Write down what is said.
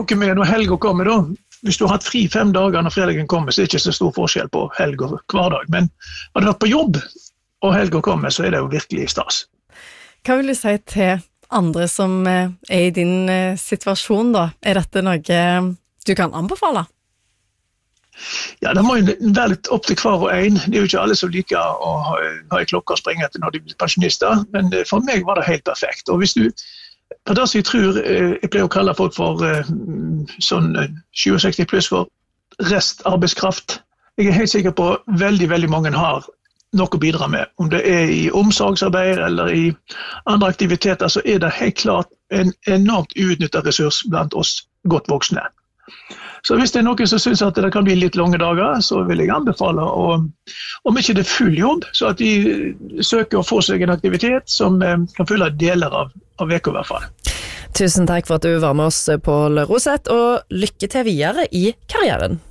Noe med når helgen kommer da, hvis du har hatt fri 5 dager når fredagen kommer, så er det ikke så stor forskjell på helg og hverdag. Men har du vært på jobb og helgen kommer, så er det jo virkelig stas. Hva vil du si til andre som I din situasjon da? Dette noe du kan anbefale? Ja, det må jo være litt opp til hver og en. Det er jo ikke alle som liker å ha en klokke og springe etter når de blir pensjonister, men for meg var det helt perfekt. Og hvis du, på det som jeg tror, jeg pleier å kalle folk for sånn 67 pluss for restarbeidskraft. Jeg er helt sikker på veldig, veldig mange har noe å bidra med. Om det er I omsorgsarbeid eller I andre aktiviteter, så er det helt klart en enormt uutnyttet ressurs blant oss godt voksne. Så hvis det er noen som synes at det kan bli litt lange dager, så vil jeg anbefale om ikke det er full jobb, så at de søker å få seg en aktivitet som kan fylle deler av veka I hvert fall. Tusen takk for at du var med oss, Pål Roseth, og lykke til videre I karrieren.